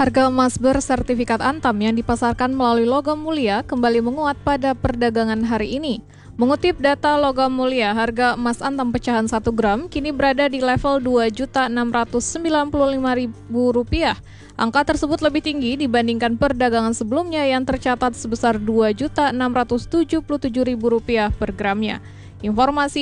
Harga emas bersertifikat Antam yang dipasarkan melalui Logam Mulia kembali menguat pada perdagangan hari ini. Mengutip data Logam Mulia, harga emas Antam pecahan 1 gram kini berada di level Rp2.695.000. Angka tersebut lebih tinggi dibandingkan perdagangan sebelumnya yang tercatat sebesar Rp2.677.000 per gramnya. Informasi